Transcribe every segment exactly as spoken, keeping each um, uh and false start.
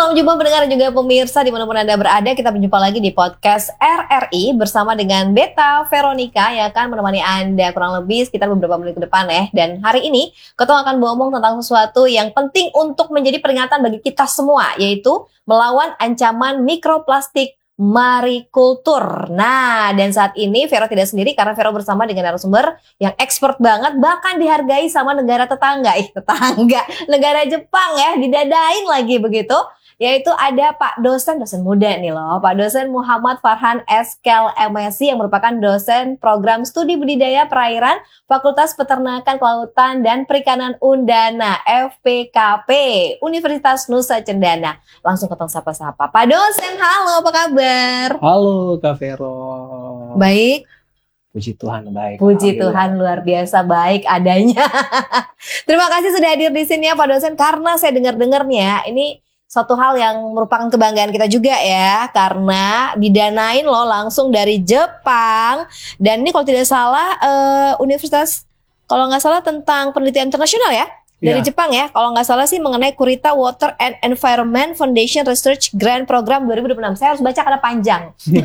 Salam jumpa pendengar juga pemirsa dimanapun Anda berada. Kita berjumpa lagi di podcast R R I bersama dengan Beta Veronica yang akan menemani Anda kurang lebih sekitar beberapa menit ke depan ya. Dan hari ini kita akan ngomong tentang sesuatu yang penting untuk menjadi peringatan bagi kita semua, yaitu melawan ancaman mikroplastik marikultur. Nah, dan saat ini Vero tidak sendiri karena Vero bersama dengan narasumber yang expert banget, bahkan dihargai sama negara tetangga. Ih, tetangga, negara Jepang ya, didadain lagi begitu. Yaitu ada Pak dosen, dosen muda nih loh, Pak dosen Muhammad Farhan Eskel M Si yang merupakan dosen program studi budidaya perairan Fakultas Peternakan Kelautan dan Perikanan Undana F P K P Universitas Nusa Cendana. Langsung ketemu sapa-sapa. Pak dosen, halo, apa kabar? Halo Kak Vero. Baik. Puji Tuhan baik. Puji Tuhan, luar biasa baik adanya. Terima kasih sudah hadir di sini ya Pak dosen, karena saya dengar-dengarnya ini suatu hal yang merupakan kebanggaan kita juga ya, karena didanain loh langsung dari Jepang. Dan ini kalau tidak salah uh, universitas, kalau nggak salah tentang penelitian internasional ya, dari ya. Jepang ya, kalau nggak salah sih mengenai Kurita Water and Environment Foundation Research Grant Program dua ribu dua puluh enam. Saya harus baca karena panjang.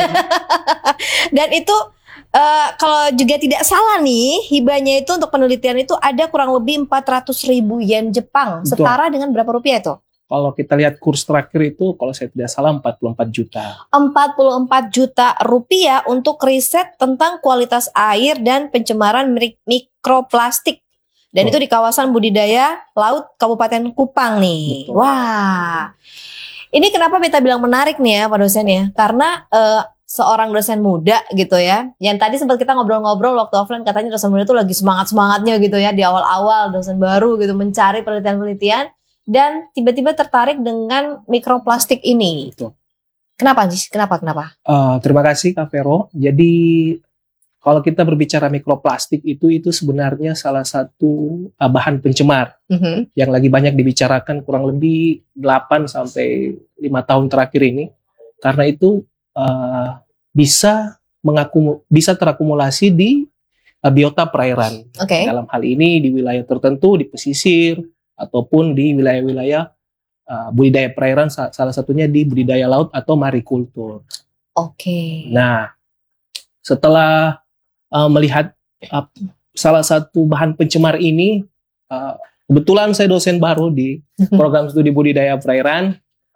Dan itu uh, kalau juga tidak salah nih, hibahnya itu untuk penelitian itu ada kurang lebih empat ratus ribu yen Jepang. Betul. Setara dengan berapa rupiah itu? Kalau kita lihat kurs terakhir itu, kalau saya tidak salah empat puluh empat juta. empat puluh empat juta rupiah untuk riset tentang kualitas air dan pencemaran mikroplastik. Dan oh. itu di kawasan budidaya laut Kabupaten Kupang nih. Betul. Wah, ini kenapa Beta bilang menarik nih ya Pak dosen ya? Karena uh, seorang dosen muda gitu ya, yang tadi sempat kita ngobrol-ngobrol waktu offline, katanya dosen muda itu lagi semangat-semangatnya gitu ya, di awal-awal dosen baru gitu mencari penelitian-penelitian. Dan tiba-tiba tertarik dengan mikroplastik ini. Betul. Kenapa sih? Kenapa? Kenapa? Uh, terima kasih Kak Vero. Jadi kalau kita berbicara mikroplastik itu itu sebenarnya salah satu uh, bahan pencemar mm-hmm. yang lagi banyak dibicarakan kurang lebih delapan sampai lima tahun terakhir ini. Karena itu uh, bisa mengakumu, bisa terakumulasi di uh, biota perairan. Okay. Dalam hal ini di wilayah tertentu, di pesisir, ataupun di wilayah-wilayah uh, budidaya perairan, salah satunya di budidaya laut atau marikultur. Oke. Okay. Nah, setelah uh, melihat uh, salah satu bahan pencemar ini, uh, kebetulan saya dosen baru di program studi budidaya perairan,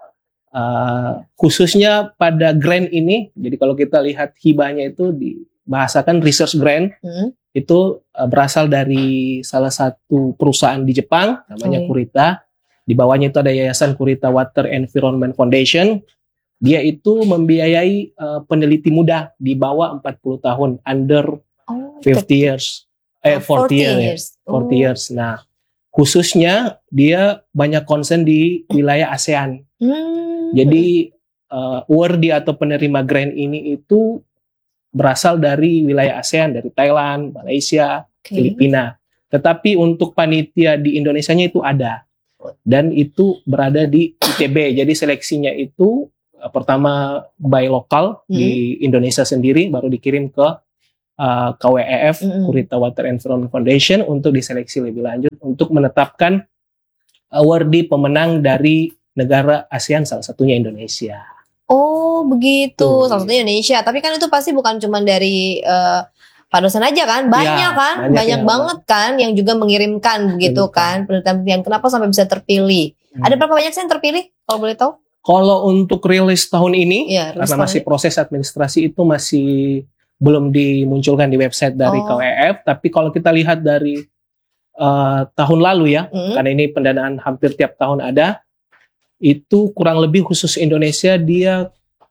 uh, khususnya pada grant ini. Jadi kalau kita lihat hibahnya itu dibahasakan research grant. Hmm. Itu uh, berasal dari salah satu perusahaan di Jepang namanya okay. Kurita. Di bawahnya itu ada yayasan Kurita Water Environment Foundation. Dia itu membiayai uh, peneliti muda di bawah empat puluh tahun, under oh, fifty years. Eh oh, forty years. forty years. Nah, khususnya dia banyak konsen di wilayah ASEAN. Hmm. Jadi uh, awardee atau penerima grant ini itu berasal dari wilayah ASEAN, dari Thailand, Malaysia, okay. Filipina. Tetapi untuk panitia di Indonesianya itu ada. Dan itu berada di I T B. Jadi seleksinya itu uh, pertama by lokal hmm. di Indonesia sendiri, baru dikirim ke uh, K W E F, hmm. Kurita Water Environment Foundation, untuk diseleksi lebih lanjut untuk menetapkan awardee pemenang dari negara ASEAN, salah satunya Indonesia. Oh begitu, tuh. Salah satunya Indonesia. Tapi kan itu pasti bukan cuma dari uh, Pak dosen aja kan, banyak ya, kan, banyak, banyak banget apa. Kan yang juga mengirimkan begitu kan penelitian. Kenapa sampai bisa terpilih? Hmm. Ada berapa banyak sih yang terpilih kalau boleh tahu? Kalau untuk rilis tahun ini, ya, karena masih ini. Proses administrasi itu masih belum dimunculkan di website dari oh. K W E F. Tapi kalau kita lihat dari uh, tahun lalu ya, hmm. karena ini pendanaan hampir tiap tahun ada. Itu kurang lebih khusus Indonesia dia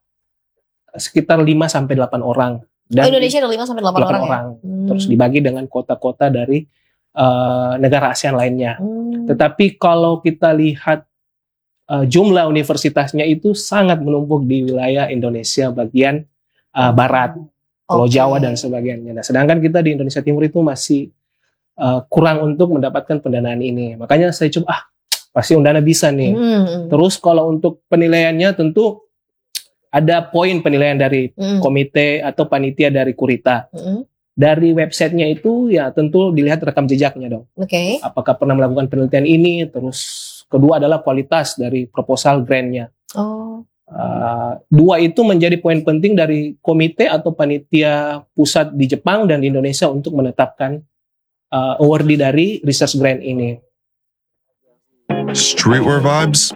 sekitar lima sampai delapan orang. Dan oh, Indonesia ada lima sampai delapan orang, orang ya? Hmm. Terus dibagi dengan kota-kota dari uh, negara ASEAN lainnya. Hmm. Tetapi kalau kita lihat uh, jumlah universitasnya itu sangat menumpuk di wilayah Indonesia bagian uh, barat, Pulau okay. Jawa dan sebagainya. Nah, sedangkan kita di Indonesia Timur itu masih uh, kurang untuk mendapatkan pendanaan ini. Makanya saya coba ah pasti Undana bisa nih. Hmm. Terus kalau untuk penilaiannya tentu ada poin penilaian dari hmm. komite atau panitia dari Kurita. Hmm. Dari websitenya itu ya tentu dilihat rekam jejaknya dong. Oke. Okay. Apakah pernah melakukan penelitian ini? Terus kedua adalah kualitas dari proposal grantnya. Oh. Uh, dua itu menjadi poin penting dari komite atau panitia pusat di Jepang dan di Indonesia untuk menetapkan uh, awardee dari research grant ini. Streetwear vibes.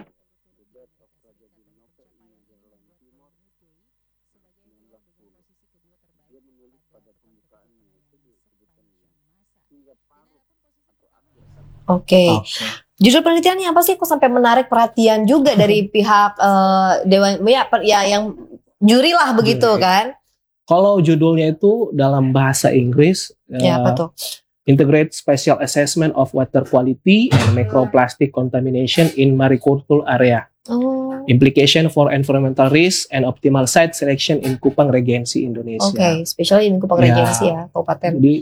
Oke. Okay. Okay. Judul penelitiannya apa sih? Kok sampai menarik perhatian juga dari pihak uh, dewan ya, ya yang juri lah begitu juri. Kan? Kalau judulnya itu dalam bahasa Inggris, ya, uh, apa tuh? Integrate Spatial Assessment of Water Quality and Microplastic Contamination in Mariculture Area. Oh. Implication for environmental risk and optimal site selection in Kupang Regency Indonesia. Oke, okay, especially in Kupang ya. Regency ya, kabupaten. Jadi,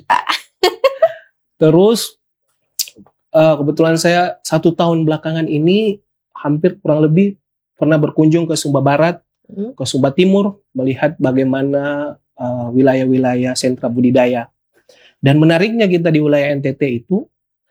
terus uh, kebetulan saya satu tahun belakangan ini hampir kurang lebih pernah berkunjung ke Sumba Barat, hmm. ke Sumba Timur, melihat bagaimana uh, wilayah-wilayah sentra budidaya. Dan menariknya kita di wilayah N T T itu,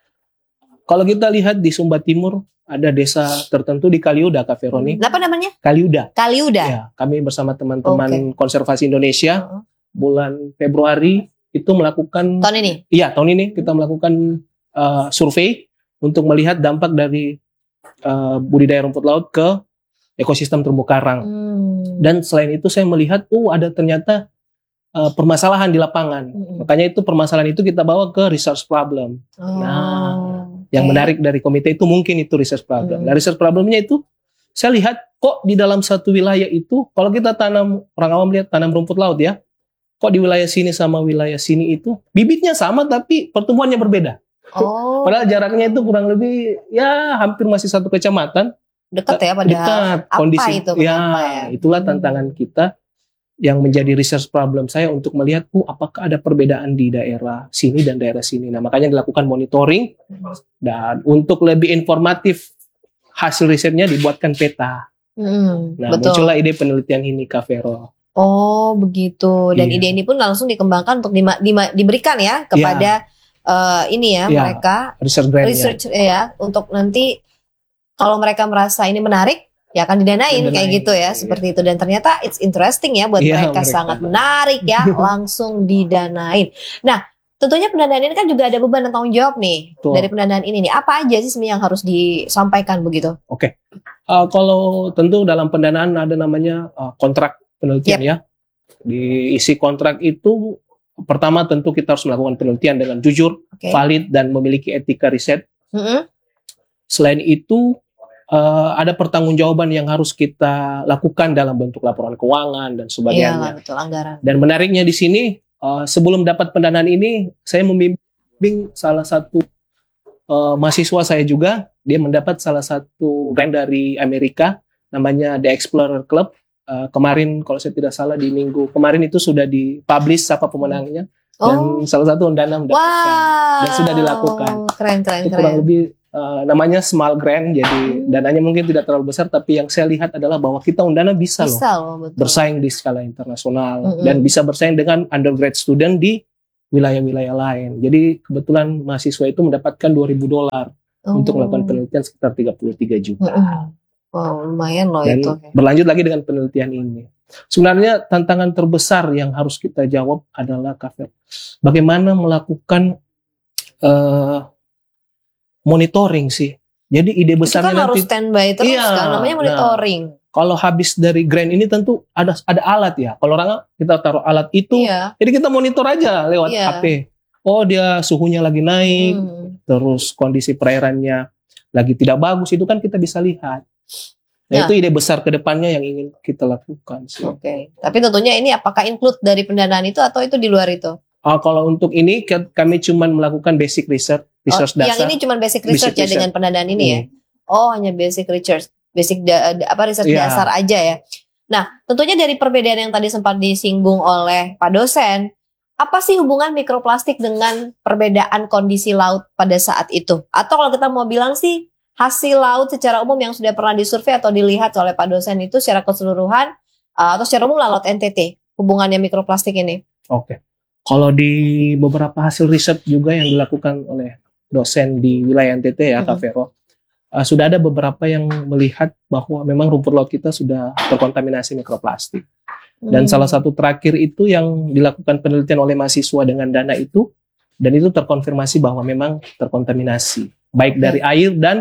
kalau kita lihat di Sumba Timur, ada desa tertentu di Kaliuda, Kak Veroni. Apa namanya? Kaliuda. Kaliuda. Ya, kami bersama teman-teman okay. konservasi Indonesia uh-huh. bulan Februari itu melakukan. Tahun ini? Iya, tahun ini kita melakukan uh, survei untuk melihat dampak dari uh, budidaya rumput laut ke ekosistem terumbu karang. Hmm. Dan selain itu saya melihat, oh ada ternyata uh, permasalahan di lapangan. Hmm. Makanya itu permasalahan itu kita bawa ke research problem. Oh. Nah. Yang menarik dari komite itu mungkin itu research problem. Hmm. Nah research problemnya itu saya lihat kok di dalam satu wilayah itu kalau kita tanam, orang awam lihat tanam rumput laut ya, kok di wilayah sini sama wilayah sini itu bibitnya sama tapi pertumbuhannya berbeda. Oh. Padahal jaraknya itu kurang lebih ya hampir masih satu kecamatan. Dekat ya pada dekat kondisi itu, ya, ya itulah tantangan kita yang menjadi research problem saya untuk melihat uh, apakah ada perbedaan di daerah sini dan daerah sini. Nah makanya dilakukan monitoring dan untuk lebih informatif hasil risetnya dibuatkan peta. Hmm, nah betul. Muncullah ide penelitian ini Kak Vero. Oh begitu dan iya. Ide ini pun langsung dikembangkan untuk di, di, diberikan ya kepada iya. uh, ini ya, ya mereka research grant research ya. ya untuk nanti kalau mereka merasa ini menarik ya akan didanain, didanain kayak gitu ya, iya. Seperti itu dan ternyata it's interesting ya buat iya, mereka, mereka sangat menarik ya, langsung didanain. Nah, tentunya pendanaan ini kan juga ada beban dan tanggung jawab nih Tuh. Dari pendanaan ini nih. Apa aja sih sebenarnya yang harus disampaikan begitu? Oke, okay. uh, kalau tentu dalam pendanaan ada namanya uh, kontrak penelitian yep. ya. Di isi kontrak itu pertama tentu kita harus melakukan penelitian dengan jujur, okay. valid dan memiliki etika riset. Mm-hmm. Selain itu Uh, ada pertanggungjawaban yang harus kita lakukan dalam bentuk laporan keuangan dan sebagainya. Iya, betul, anggaran. Dan menariknya di sini, uh, sebelum dapat pendanaan ini, saya membimbing salah satu uh, mahasiswa saya juga. Dia mendapat salah satu grant dari Amerika, namanya The Explorer Club. Uh, kemarin, kalau saya tidak salah di minggu kemarin itu sudah dipublish siapa pemenangnya. Oh. Dan salah satu dana mendapatkan wow. dan sudah dilakukan. Keren, keren, itu kurang keren. lebih Uh, namanya small grant, jadi dananya mungkin tidak terlalu besar, tapi yang saya lihat adalah bahwa kita Undana bisa, bisa loh, loh bersaing di skala internasional mm-hmm. dan bisa bersaing dengan undergrad student di wilayah-wilayah lain. Jadi kebetulan mahasiswa itu mendapatkan dua ribu dolar oh. untuk melakukan penelitian sekitar tiga puluh tiga juta. Mm-hmm. Wow, lumayan loh dan itu. Berlanjut lagi dengan penelitian ini. Sebenarnya tantangan terbesar yang harus kita jawab adalah bagaimana melakukan uh, monitoring sih. Jadi ide besarnya kan nanti harus standby terus iya, kan namanya monitoring. Nah, kalau habis dari grant ini tentu ada ada alat ya. Kalau orang kita taruh alat itu, iya. jadi kita monitor aja lewat iya. H P. Oh dia suhunya lagi naik, hmm. terus kondisi perairannya lagi tidak bagus itu kan kita bisa lihat. Nah ya. Itu ide besar ke depannya yang ingin kita lakukan. Oke. Okay. Tapi tentunya ini apakah include dari pendanaan itu atau itu di luar itu? Oh, kalau untuk ini kami cuma melakukan basic research, research oh, dasar. Yang ini cuma basic research basic ya research. Dengan pendanaan ini hmm. ya. Oh, hanya basic research, basic da, da, apa research yeah. dasar aja ya. Nah, tentunya dari perbedaan yang tadi sempat disinggung oleh Pak dosen, apa sih hubungan mikroplastik dengan perbedaan kondisi laut pada saat itu? Atau kalau kita mau bilang sih hasil laut secara umum yang sudah pernah disurvei atau dilihat oleh Pak dosen itu secara keseluruhan uh, atau secara umum lah laut N T T hubungannya mikroplastik ini? Oke. Okay. Kalau di beberapa hasil riset juga yang dilakukan oleh dosen di wilayah N T T ya, mm-hmm. Kak Vero, uh, uh, sudah ada beberapa yang melihat bahwa memang rumput laut kita sudah terkontaminasi mikroplastik. Dan hmm. salah satu terakhir itu yang dilakukan penelitian oleh mahasiswa dengan dana itu, dan itu terkonfirmasi bahwa memang terkontaminasi, baik dari air dan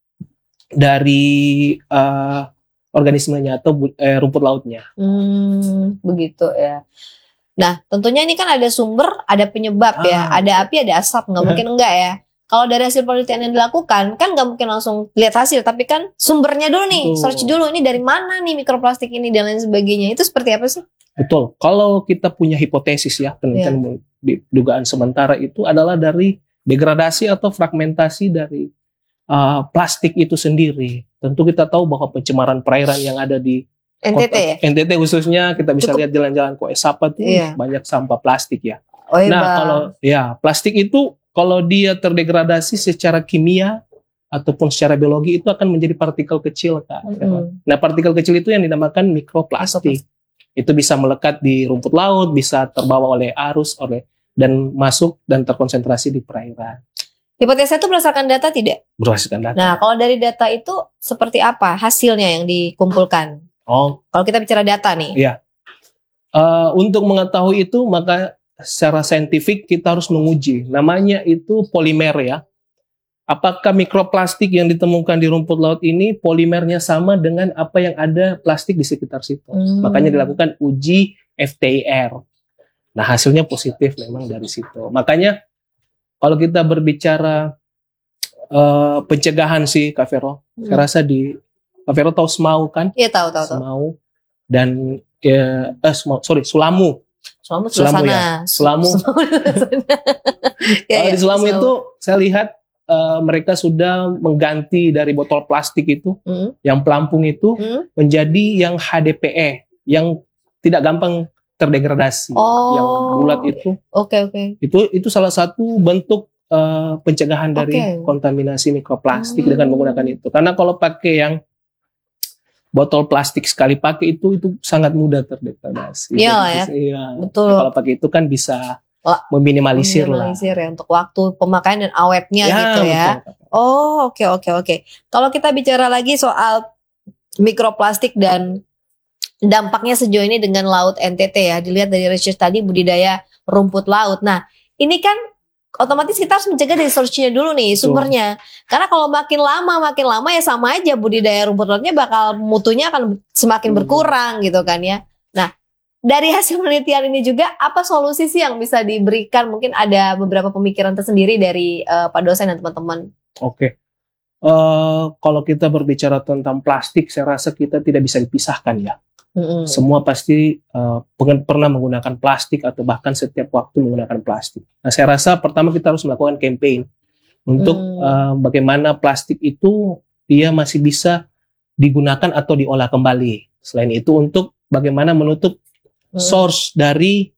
dari uh, organismenya atau eh, rumput lautnya. Hmm, begitu ya. Nah, tentunya ini kan ada sumber, ada penyebab ah. ya, ada api, ada asap, nggak mungkin enggak ya. Kalau dari hasil penelitian yang dilakukan, kan nggak mungkin langsung lihat hasil, tapi kan sumbernya dulu nih, betul. Search dulu ini dari mana nih mikroplastik ini dan lain sebagainya. Itu seperti apa sih? Betul. Kalau kita punya hipotesis ya, penelitian yeah. dugaan sementara itu adalah dari degradasi atau fragmentasi dari uh, plastik itu sendiri. Tentu kita tahu bahwa pencemaran perairan yang ada di N T T kota, ya? N T T khususnya kita bisa Cukup. lihat jalan-jalan Koes Sapa tuh yeah. banyak sampah plastik ya. Oh, iya, nah bang. kalau ya plastik itu kalau dia terdegradasi secara kimia ataupun secara biologi itu akan menjadi partikel kecil, Kak. Mm-hmm. Nah, partikel kecil itu yang dinamakan mikroplastik. Itu bisa melekat di rumput laut, bisa terbawa oleh arus, oleh dan masuk dan terkonsentrasi di perairan. Hipotesa itu berdasarkan data tidak? Berdasarkan data. Nah, kalau dari data itu seperti apa hasilnya yang dikumpulkan? Oh, kalau kita bicara data nih. Iya. Uh, untuk mengetahui itu maka secara saintifik kita harus menguji. Namanya itu polimer ya. Apakah mikroplastik yang ditemukan di rumput laut ini polimernya sama dengan apa yang ada plastik di sekitar situ. Hmm. Makanya dilakukan uji F T I R. Nah, hasilnya positif memang dari situ. Makanya kalau kita berbicara uh, pencegahan sih, Kak Vero, hmm. saya rasa di Kak Vero tahu SMAU kan? Iya, tahu tahu tahu. SMAU dan ya, eh SMAU, sorry, Sulamu. Sulamu sebelah sana. Ya. Sulamu. ya, Kalau ya, di Sulamu itu saya lihat uh, mereka sudah mengganti dari botol plastik itu, hmm. yang pelampung itu hmm. menjadi yang H D P E, yang tidak gampang terdegradasi, oh. yang bulat itu. Oke okay, oke. Okay. Itu itu salah satu bentuk uh, pencegahan dari okay. kontaminasi mikroplastik hmm. dengan menggunakan itu. Karena kalau pakai yang botol plastik sekali pakai itu itu sangat mudah terdegradasi. Iya ya. Iya. Betul. Nah, kalau pakai itu kan bisa oh, meminimalisir, meminimalisir lah. ya untuk waktu pemakaian dan awetnya ya, gitu ya. Betul. Oh, oke okay, oke okay, oke. Okay. Kalau kita bicara lagi soal mikroplastik dan dampaknya sejauh ini dengan laut N T T ya, dilihat dari research tadi budidaya rumput laut. Nah, ini kan otomatis kita harus mencegah dari search-nya dulu nih sumbernya. Betul. Karena kalau makin lama makin lama ya sama aja budidaya rumput lautnya bakal mutunya akan semakin hmm. berkurang gitu kan ya. Nah, dari hasil penelitian ini juga apa solusi sih yang bisa diberikan? Mungkin ada beberapa pemikiran tersendiri dari uh, Pak dosen dan teman-teman. Oke. Okay. Uh, kalau kita berbicara tentang plastik, saya rasa kita tidak bisa dipisahkan ya. Mm-hmm. Semua pasti uh, pernah menggunakan plastik atau bahkan setiap waktu menggunakan plastik. Nah, saya rasa pertama kita harus melakukan campaign untuk mm. uh, bagaimana plastik itu dia masih bisa digunakan atau diolah kembali. Selain itu untuk bagaimana menutup mm. source dari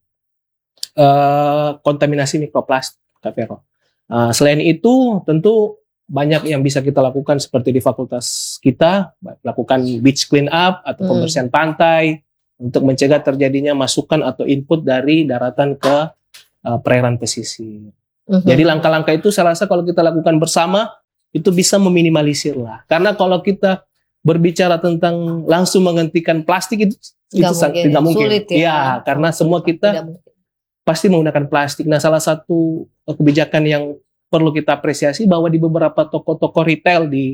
uh, kontaminasi mikroplastik, Kak Vero. Uh, selain itu tentu banyak yang bisa kita lakukan seperti di fakultas kita, lakukan beach clean up atau pembersihan hmm. pantai untuk mencegah terjadinya masukan atau input dari daratan ke uh, perairan pesisir. Hmm. Jadi langkah-langkah itu saya rasa kalau kita lakukan bersama itu bisa meminimalisir lah. Karena kalau kita berbicara tentang langsung menghentikan plastik itu tidak itu mungkin. tidak mungkin. Sulit ya. Ya, karena semua kita pasti menggunakan plastik. Nah, salah satu kebijakan yang perlu kita apresiasi bahwa di beberapa toko-toko retail di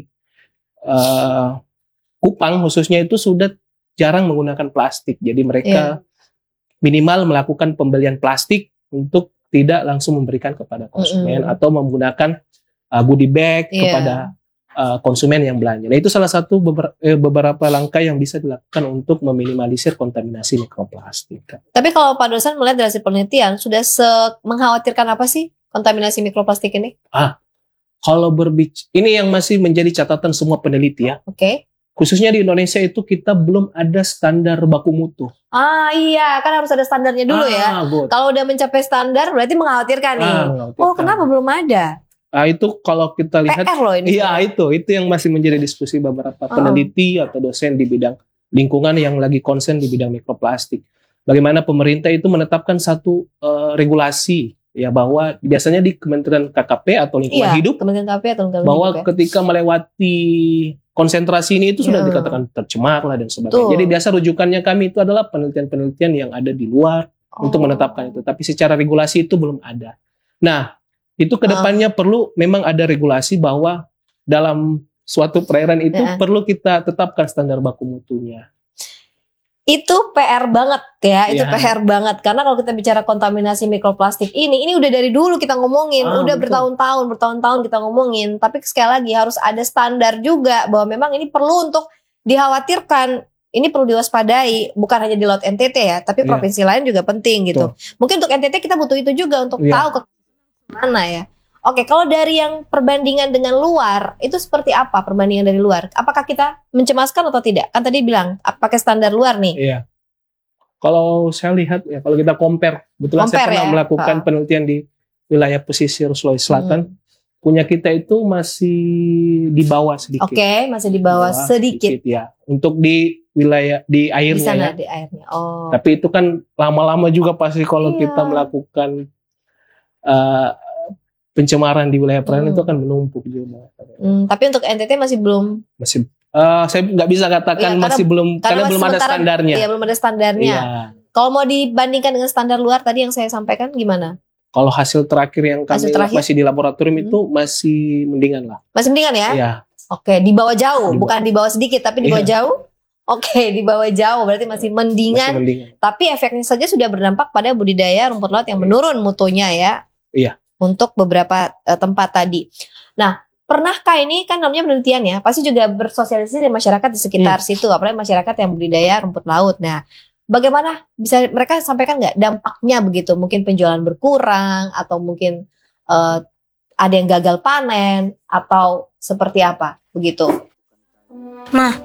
uh, Kupang khususnya itu sudah jarang menggunakan plastik. Jadi mereka yeah. minimal melakukan pembelian plastik untuk tidak langsung memberikan kepada konsumen mm-hmm. atau menggunakan uh, goodie bag yeah. kepada uh, konsumen yang belanja. Nah, itu salah satu beberapa, eh, beberapa langkah yang bisa dilakukan untuk meminimalisir kontaminasi mikroplastik. Tapi kalau Pak dosen melihat dari hasil penelitian sudah se- mengkhawatirkan apa sih kontaminasi mikroplastik ini? Ah, kalau berbicara, ini yang masih menjadi catatan semua peneliti ya. Oke. Okay. Khususnya di Indonesia itu kita belum ada standar baku mutu. Ah iya, kan harus ada standarnya dulu ah, ya. Good. Kalau udah mencapai standar berarti mengkhawatirkan nih. Ah, mengkhawatirkan. Oh, kenapa belum ada? Ah, itu kalau kita lihat. P R loh ini. Iya, itu itu yang masih menjadi diskusi beberapa ah. peneliti atau dosen di bidang lingkungan yang lagi konsen di bidang mikroplastik. Bagaimana pemerintah itu menetapkan satu uh, regulasi ya bahwa biasanya di Kementerian K K P atau Lingkungan iya, Hidup Kementerian K K P atau Lingkungan bahwa Hidup, ya? ketika melewati konsentrasi ini itu sudah Ya. dikatakan tercemar lah dan sebagainya. Betul. Jadi biasa rujukannya kami itu adalah penelitian-penelitian yang ada di luar Oh. untuk menetapkan itu. Tapi secara regulasi itu belum ada. Nah, itu kedepannya uh. perlu memang ada regulasi bahwa dalam suatu perairan itu Ya. perlu kita tetapkan standar baku mutunya. Itu P R banget ya, itu Ya. P R banget. Karena kalau kita bicara kontaminasi mikroplastik ini, ini udah dari dulu kita ngomongin, Ah, udah betul. bertahun-tahun, bertahun-tahun kita ngomongin. Tapi sekali lagi harus ada standar juga bahwa memang ini perlu untuk dikhawatirkan, ini perlu diwaspadai, bukan hanya di Laut N T T ya, tapi Iya. provinsi lain juga penting gitu. Mungkin untuk N T T kita butuh itu juga untuk Iya. tahu ke mana ya. Oke, kalau dari yang perbandingan dengan luar, itu seperti apa perbandingan dari luar? Apakah kita mencemaskan atau tidak? Kan tadi bilang, pakai standar luar nih. Iya. Kalau saya lihat ya, kalau kita compare, betulan Compare saya pernah ya? melakukan Ah. penelitian di wilayah pesisir Sulawesi Selatan, Hmm. punya kita itu masih di bawah sedikit. Oke, masih di bawah Bawah sedikit ya. Untuk di wilayah di di airnya sana ya. di airnya. Oh. Tapi itu kan lama-lama juga pasti kalau Iya. kita melakukan uh, pencemaran di wilayah perairan Hmm. itu akan menumpuk juga. Hmm, tapi untuk N T T masih belum. Masih uh, saya nggak bisa katakan Iya, karena- masih belum karena, masih belum ada sementara- standarnya. Iya, belum ada standarnya. Iya. Kalau mau dibandingkan dengan standar luar tadi yang saya sampaikan gimana? Kalau hasil terakhir yang Hasil kami terakhir? masih di laboratorium Hmm. itu masih mendingan lah. Masih mendingan ya? Iya. Oke, di bawah jauh, Di bawah. bukan di bawah sedikit, tapi di bawah Iya. jauh. Oke, di bawah jauh berarti masih mendingan. Masih mendingan. Tapi efeknya saja sudah berdampak pada budidaya rumput laut yang menurun mutunya ya. Iya. Untuk beberapa uh, tempat tadi. Nah, pernahkah ini kan namanya penelitian ya, pasti juga bersosialisasi di masyarakat di sekitar Hmm. situ, apalagi masyarakat yang budidaya rumput laut. Nah, bagaimana bisa mereka sampaikan nggak dampaknya begitu? Mungkin penjualan berkurang atau mungkin uh, ada yang gagal panen atau seperti apa begitu? Mah,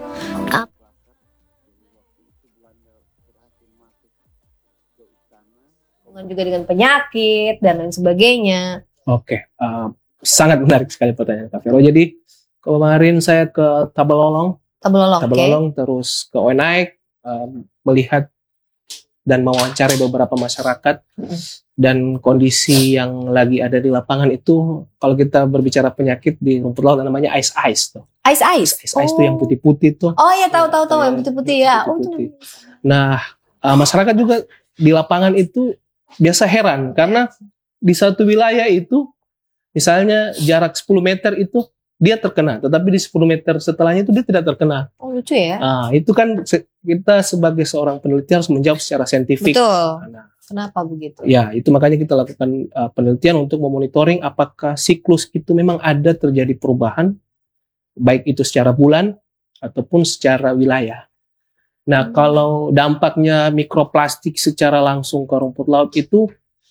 Hubungan juga dengan penyakit dan lain sebagainya. Oke, uh, sangat menarik sekali pertanyaan Kak Vero. Jadi kemarin saya ke Tabalolong, Tabelolong, oke. Tabalolong terus ke Oenaik, um, melihat dan mewawancarai beberapa masyarakat Mm. dan kondisi yang lagi ada di lapangan itu kalau kita berbicara penyakit di rumput laut namanya ice ice tuh. Ice ice. Ice ice tuh yang putih-putih tuh. Oh ya, tahu tahu tahu Yang yang putih-putih ya. Oh, putih-putih. itu. Nah, uh, masyarakat juga di lapangan itu biasa heran karena di satu wilayah itu misalnya jarak sepuluh meter itu dia terkena, tetapi di sepuluh meter setelahnya itu dia tidak terkena. Oh, lucu ya. Nah, itu kan se- kita sebagai seorang peneliti harus menjawab secara saintifik. Betul. Nah, Kenapa begitu? ya, itu makanya kita lakukan uh, penelitian untuk memonitoring apakah siklus itu memang ada terjadi perubahan, baik itu secara bulan ataupun secara wilayah. Nah, Hmm. kalau dampaknya mikroplastik secara langsung ke rumput laut itu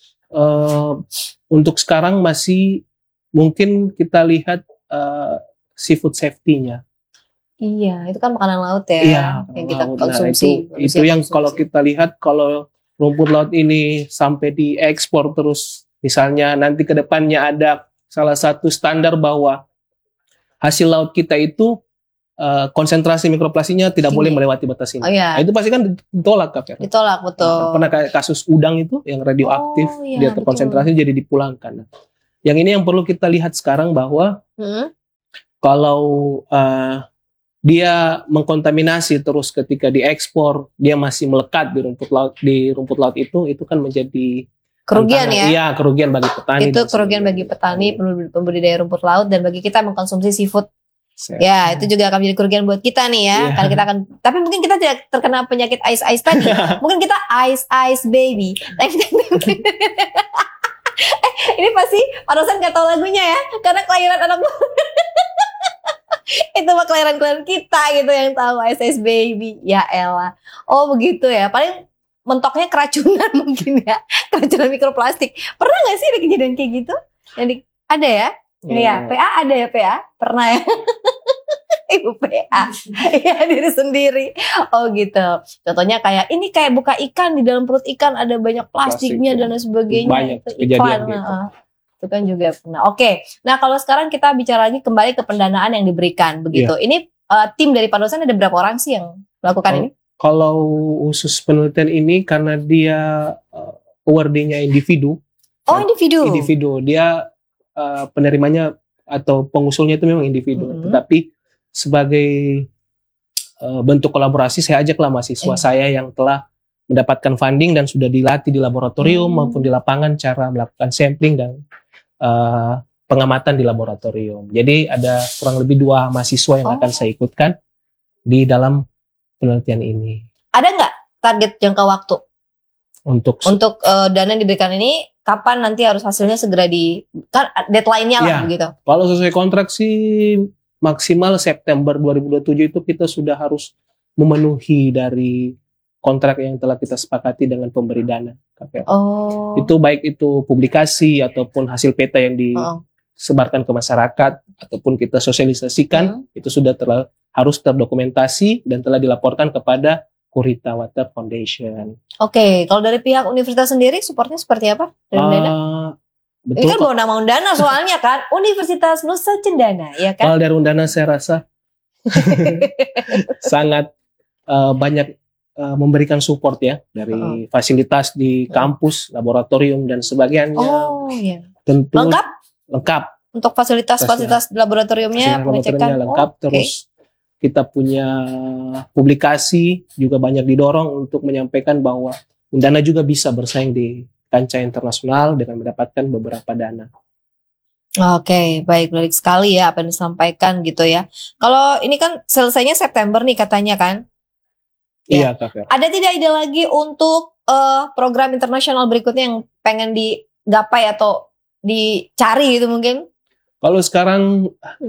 uh, untuk sekarang masih mungkin kita lihat uh, seafood safety-nya. Iya, itu kan makanan laut ya, Iya, yang kita laut. Nah, konsumsi. itu, itu yang kalau kita lihat kalau rumput laut ini sampai diekspor terus, misalnya nanti ke depannya ada salah satu standar bahwa hasil laut kita itu uh, konsentrasi mikroplastiknya tidak Tinggi. boleh melewati batas ini. Oh iya, Nah, itu pasti kan ditolak, Kak Fer. ditolak betul. Pernah kayak kasus udang itu yang radioaktif, Oh, iya, dia terkonsentrasi jadi dipulangkan. Nah, yang ini yang perlu kita lihat sekarang bahwa Hmm? kalau uh, dia mengkontaminasi terus ketika diekspor dia masih melekat di rumput laut di rumput laut itu itu kan menjadi Kerugian tantangan. ya. Iya, kerugian bagi petani. Itu dan kerugian bagi sebagainya. petani, pembudidaya rumput laut dan bagi kita yang mengkonsumsi seafood. Saya- Ya, itu juga akan menjadi kerugian buat kita nih ya. Iya. Karena kita akan, tapi mungkin kita tidak terkena penyakit ice ice tadi. Mungkin kita ice ice baby. eh, ini pasti Pak Rosan nggak tahu lagunya ya, karena kelahiran anak itu mah kelahiran-kelahiran kita gitu yang tahu ice ice baby. Ya elah. Oh begitu ya. Paling mentoknya keracunan mungkin ya, keracunan mikroplastik. Pernah nggak sih ada kejadian kayak gitu? Yang di, ada ya? Iya, P A ada ya P A? Pernah ya? Ibu P A. Iya, diri sendiri. Oh gitu. Contohnya kayak ini kayak buka ikan, di dalam perut ikan ada banyak plastiknya Plastik, dan lain sebagainya. banyak Itu kejadian iklan. gitu. Nah, itu kan juga pernah. Oke. Nah, kalau sekarang kita bicara lagi kembali ke pendanaan yang diberikan begitu. Ini uh, tim dari Pak Dosen ada berapa orang sih yang melakukan Oh. ini? Kalau khusus penelitian ini karena dia uh, awardingnya individu, Oh, individu. Individu. Dia uh, penerimanya atau pengusulnya itu memang individu. Mm-hmm. Tetapi sebagai uh, bentuk kolaborasi saya ajaklah mahasiswa eh. saya yang telah mendapatkan funding dan sudah dilatih di laboratorium hmm. maupun di lapangan cara melakukan sampling dan uh, pengamatan di laboratorium. Jadi ada kurang lebih dua mahasiswa yang oh. akan saya ikutkan di dalam penelitian ini. Ada nggak target jangka waktu untuk untuk uh, dana yang diberikan ini? Kapan nanti harus hasilnya segera di kan deadline-nya lah ya, gitu? Kalau sesuai kontrak sih maksimal September dua ribu dua puluh tujuh itu kita sudah harus memenuhi dari kontrak yang telah kita sepakati dengan pemberi dana K P R. Oh. Itu baik itu publikasi ataupun hasil peta yang disebarkan ke masyarakat ataupun kita sosialisasikan hmm. itu sudah terla, harus terdokumentasi dan telah dilaporkan kepada Kurita Water Foundation. Oke, okay. Kalau dari pihak universitas sendiri supportnya seperti apa? Dari uh, dana? Betul. Ini kan bawa nama Undana soalnya kan Universitas Nusa Cendana, ya kan? Kalau dari Undana saya rasa sangat uh, banyak Uh, memberikan support ya dari uh-uh. fasilitas di kampus, laboratorium dan sebagainya. Oh iya. Tentu lengkap? Lengkap. Untuk fasilitas-fasilitas laboratoriumnya, laboratoriumnya lengkap. Oh, terus okay. kita punya publikasi juga banyak didorong untuk menyampaikan bahwa Undana juga bisa bersaing di kancah internasional dengan mendapatkan beberapa dana. Oke, okay, baik, baik sekali ya apa yang disampaikan gitu ya. Kalau ini kan selesainya September nih katanya kan? Ya. Iya, Kak. Ada tidak ide lagi untuk uh, program internasional berikutnya yang pengen digapai atau dicari gitu mungkin? Kalau sekarang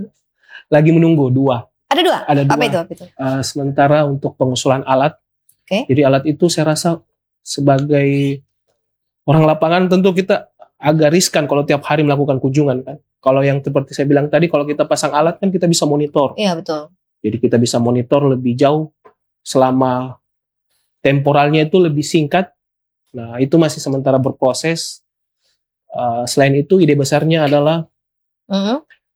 lagi menunggu dua. Ada dua? Ada dua. Apa itu? Apa itu? Uh, sementara untuk pengusulan alat. Okay. Jadi alat itu saya rasa sebagai orang lapangan tentu kita agak riskan kalau tiap hari melakukan kunjungan kan. Kalau yang seperti saya bilang tadi, kalau kita pasang alat kan kita bisa monitor. Iya, betul. Jadi kita bisa monitor lebih jauh. Selama temporalnya itu lebih singkat, nah itu masih sementara berproses. Uh, selain itu ide besarnya adalah uh-huh.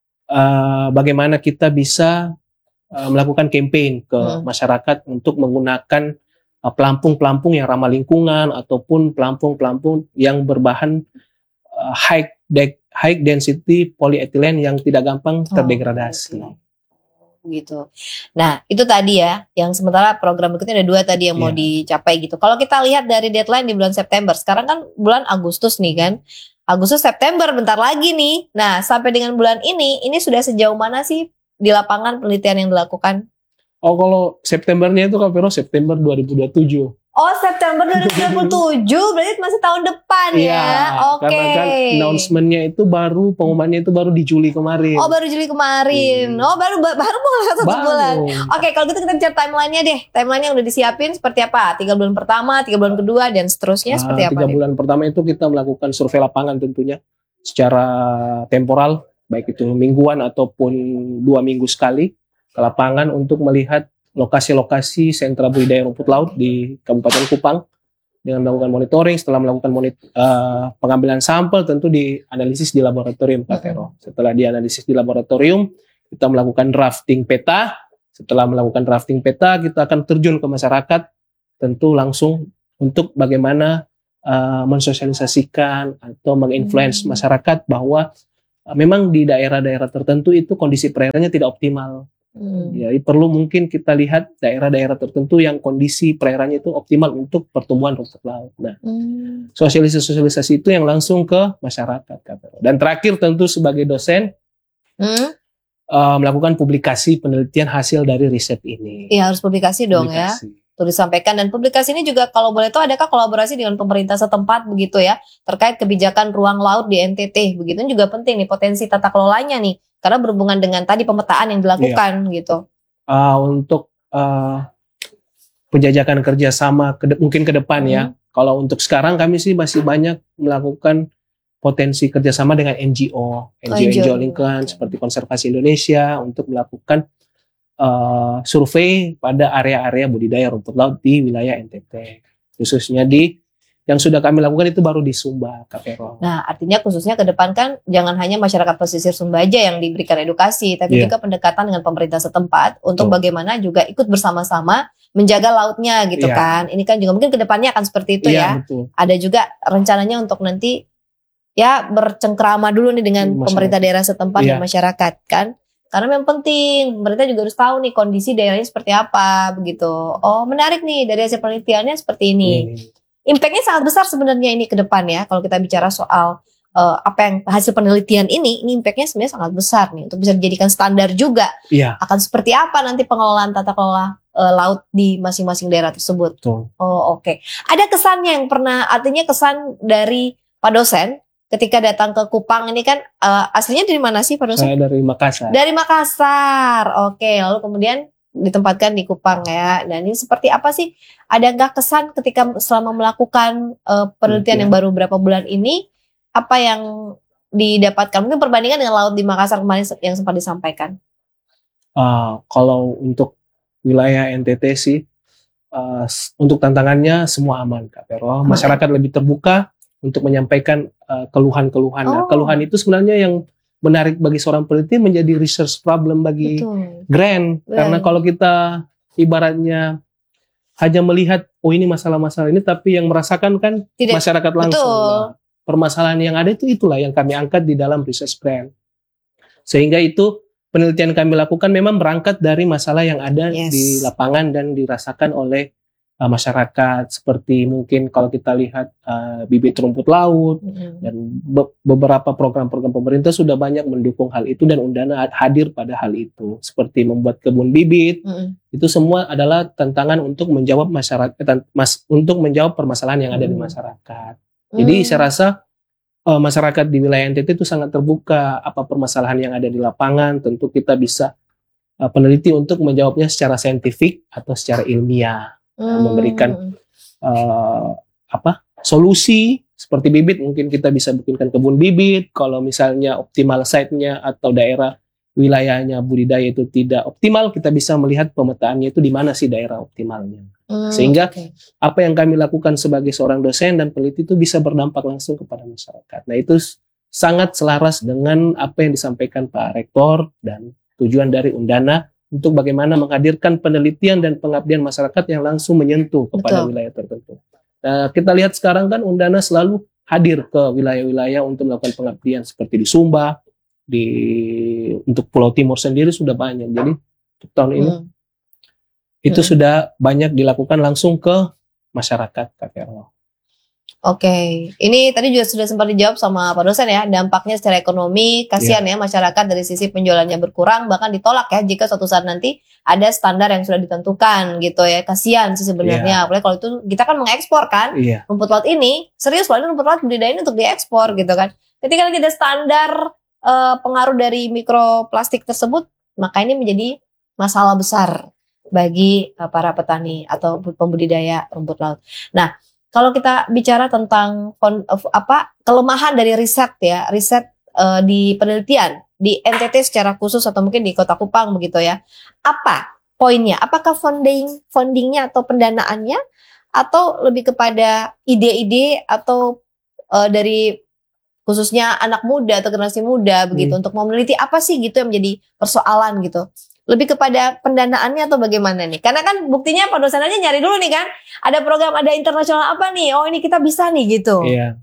uh, bagaimana kita bisa uh, melakukan campaign ke uh-huh. masyarakat untuk menggunakan uh, pelampung-pelampung yang ramah lingkungan ataupun pelampung-pelampung yang berbahan uh, high de- high density polyethylene yang tidak gampang terdegradasi. Oh, gitu. Nah, itu tadi ya, yang sementara program berikutnya ada dua tadi yang yeah. mau dicapai gitu. Kalau kita lihat dari deadline di bulan September, sekarang kan bulan Agustus nih kan. Agustus September bentar lagi nih. Nah, sampai dengan bulan ini, ini sudah sejauh mana sih di lapangan penelitian yang dilakukan? Oh, kalau Septembernya itu Kak Vero September dua ribu dua puluh tujuh. Oh, September dua ribu dua puluh tujuh berarti masih tahun depan ya. Iya, oke. Karena kan announcement-nya itu baru, pengumumannya itu baru di Juli kemarin. Oh, baru Juli kemarin. Hmm. Oh, baru baru mau satu baru. bulan. Oke, kalau gitu kita bicara timeline-nya deh. Timeline yang udah disiapin seperti apa? Tiga bulan pertama, tiga bulan kedua, dan seterusnya nah, seperti apa? Tiga bulan pertama itu kita melakukan survei lapangan tentunya secara temporal, baik itu mingguan ataupun dua minggu sekali ke lapangan untuk melihat lokasi-lokasi sentra budidaya rumput laut di Kabupaten Kupang dengan melakukan monitoring. Setelah melakukan monit, uh, pengambilan sampel tentu dianalisis di laboratorium Kak Vero. Setelah dianalisis di laboratorium kita melakukan drafting peta. Setelah melakukan drafting peta kita akan terjun ke masyarakat tentu langsung untuk bagaimana uh, mensosialisasikan atau menginfluence hmm. masyarakat bahwa uh, memang di daerah-daerah tertentu itu kondisi perairannya tidak optimal. Hmm. Ya, perlu mungkin kita lihat daerah-daerah tertentu yang kondisi perairannya itu optimal untuk pertumbuhan rumput laut. Nah, hmm. sosialisasi-sosialisasi itu yang langsung ke masyarakat. Dan terakhir tentu sebagai dosen hmm. uh, melakukan publikasi penelitian hasil dari riset ini. Iya, harus publikasi dong publikasi. ya. Tuh disampaikan, dan publikasi ini juga kalau boleh tahu adakah kolaborasi dengan pemerintah setempat begitu ya terkait kebijakan ruang laut di N T T. Begitu juga penting nih potensi tata kelolanya nih. Karena berhubungan dengan tadi pemetaan yang dilakukan iya. gitu. Uh, untuk uh, penjajakan kerjasama ke de- mungkin ke depan hmm. ya. Kalau untuk sekarang kami sih masih banyak melakukan potensi kerjasama dengan N G O, N G O N G O lingkungan seperti Konservasi Indonesia untuk melakukan uh, survei pada area-area budidaya rumput laut di wilayah N T T, khususnya di yang sudah kami lakukan itu baru di Sumba, Kak Vero. Nah, artinya khususnya ke depan kan jangan hanya masyarakat pesisir Sumba aja yang diberikan edukasi, tapi yeah. juga pendekatan dengan pemerintah setempat untuk oh. bagaimana juga ikut bersama-sama menjaga lautnya gitu yeah. kan. Ini kan juga mungkin ke depannya akan seperti itu yeah, ya. Betul. Ada juga rencananya untuk nanti ya bercengkrama dulu nih dengan Masyarakat. pemerintah daerah setempat Iya. dan masyarakat kan. Karena memang penting, pemerintah juga harus tahu nih kondisi daerahnya seperti apa begitu. Oh menarik nih dari hasil penelitiannya seperti ini. Ini. Impactnya sangat besar sebenarnya ini ke depan ya. Kalau kita bicara soal uh, apa yang hasil penelitian ini, ini impactnya sebenarnya sangat besar nih untuk bisa dijadikan standar juga. Iya. Akan seperti apa nanti pengelolaan tata kelola uh, laut di masing-masing daerah tersebut. Betul. Oh oke. Okay. Ada kesannya yang pernah, artinya kesan dari Pak dosen ketika datang ke Kupang ini kan uh, aslinya dari mana sih Pak dosen? Saya dari Makassar. Dari Makassar. Oke, lalu kemudian ditempatkan di Kupang ya. Dan ini seperti apa sih? Ada nggak kesan ketika selama melakukan uh, penelitian yang baru berapa bulan ini, apa yang didapatkan? Mungkin perbandingan dengan laut di Makassar kemarin yang sempat disampaikan. Uh, kalau untuk wilayah N T T sih, uh, untuk tantangannya semua aman Kak Vero. Masyarakat lebih terbuka untuk menyampaikan uh, keluhan-keluhan. Oh. Nah, keluhan itu sebenarnya yang menarik bagi seorang peneliti menjadi research problem bagi Betul. grant. Betul. Karena kalau kita ibaratnya hanya melihat oh ini masalah-masalah ini, tapi yang merasakan kan Tidak. masyarakat langsung. Betul. Nah, permasalahan yang ada itu itulah yang kami angkat di dalam research grant. Sehingga itu penelitian kami lakukan memang berangkat dari masalah yang ada Yes. di lapangan dan dirasakan oleh uh, masyarakat, seperti mungkin kalau kita lihat uh, bibit rumput laut. Mm-hmm. Dan be- beberapa program-program pemerintah sudah banyak mendukung hal itu dan Undana hadir pada hal itu. Seperti membuat kebun bibit, Mm-hmm. itu semua adalah tantangan untuk menjawab masyarakat, mas, untuk menjawab permasalahan yang ada di Mm. masyarakat. Jadi Mm. saya rasa uh, masyarakat di wilayah N T T itu sangat terbuka apa permasalahan yang ada di lapangan. Tentu kita bisa uh, peneliti untuk menjawabnya secara saintifik atau secara ilmiah. Nah, memberikan uh, apa solusi seperti bibit, mungkin kita bisa bikinkan kebun bibit. Kalau misalnya optimal site-nya atau daerah wilayahnya budidaya itu tidak optimal, kita bisa melihat pemetaannya itu di mana sih daerah optimalnya. Mm, Sehingga okay. apa yang kami lakukan sebagai seorang dosen dan peneliti itu bisa berdampak langsung kepada masyarakat. Nah itu sangat selaras dengan apa yang disampaikan Pak Rektor dan tujuan dari Undana untuk bagaimana menghadirkan penelitian dan pengabdian masyarakat yang langsung menyentuh kepada Betul. wilayah tertentu. Nah, kita lihat sekarang kan Undana selalu hadir ke wilayah-wilayah untuk melakukan pengabdian seperti di Sumba, di untuk Pulau Timur sendiri sudah banyak. Jadi untuk tahun ini Mm. itu Hmm. sudah banyak dilakukan langsung ke masyarakat Kak Vero. Oke, ini tadi juga sudah sempat dijawab sama Pak dosen ya, dampaknya secara ekonomi, kasihan ya masyarakat dari sisi penjualannya berkurang, bahkan ditolak ya jika suatu saat nanti ada standar yang sudah ditentukan gitu ya, kasihan sih sebenarnya, apalagi kalau itu kita kan mengekspor kan, Iya. rumput laut ini, serius loh ini rumput laut budidaya ini untuk diekspor gitu kan, ketika tidak standar eh, pengaruh dari mikroplastik tersebut, maka ini menjadi masalah besar bagi eh, para petani atau pembudidaya rumput laut. Nah, kalau kita bicara tentang fond, apa kelemahan dari riset ya, riset uh, di penelitian di N T T secara khusus atau mungkin di Kota Kupang begitu ya. Apa poinnya? Apakah funding fundingnya atau pendanaannya atau lebih kepada ide-ide atau uh, dari khususnya anak muda atau generasi muda begitu Hmm. untuk meneliti apa sih gitu yang menjadi persoalan gitu. Lebih kepada pendanaannya atau bagaimana nih? Karena kan buktinya Pak dosen aja nyari dulu nih kan. Ada program, ada internasional apa nih? Oh ini kita bisa nih gitu. Iya.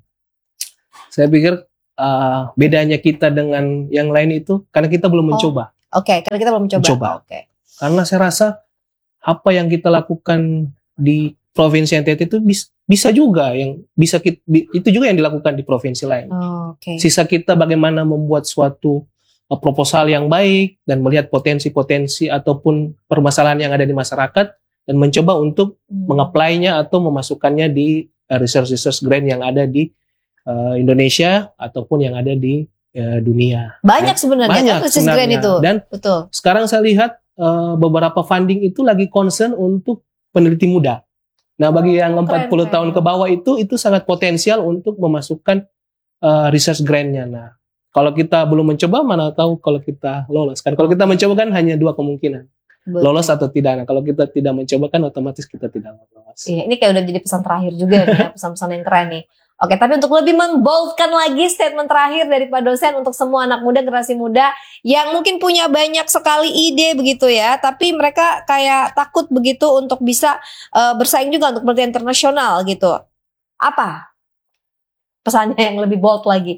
Saya pikir uh, bedanya kita dengan yang lain itu karena kita belum mencoba. Oke, karena kita belum mencoba. Mencoba. Oke. Karena saya rasa apa yang kita lakukan di provinsi N T T itu bis, bisa juga yang bisa kita, itu juga yang dilakukan di provinsi lain. Oh, Oke. Sisa kita bagaimana membuat suatu uh, proposal yang baik dan melihat potensi-potensi ataupun permasalahan yang ada di masyarakat dan mencoba untuk Hmm. mengapply-nya atau memasukkannya di uh, research-research grant yang ada di uh, Indonesia ataupun yang ada di uh, dunia. Banyak sebenarnya Banyak kan research sebenarnya. grant itu. Dan Betul. sekarang saya lihat uh, beberapa funding itu lagi concern untuk peneliti muda. Nah, bagi yang Oh, empat puluh keren, tahun keren. ke bawah itu itu sangat potensial untuk memasukkan uh, research grant-nya. Nah, kalau kita belum mencoba mana tahu kalau kita lolos kan. Kalau kita mencoba kan hanya dua kemungkinan. Betul. Lolos atau tidak. Nah, kalau kita tidak mencoba kan otomatis kita tidak lolos. Iya, ini kayak udah jadi pesan terakhir juga nih ya, pesan-pesan yang keren nih. Oke, tapi untuk lebih memboldkan lagi statement terakhir dari Pak dosen untuk semua anak muda, generasi muda yang mungkin punya banyak sekali ide begitu ya, tapi mereka kayak takut begitu untuk bisa uh, bersaing juga untuk penelitian internasional gitu. Apa? pesannya yang lebih bold lagi?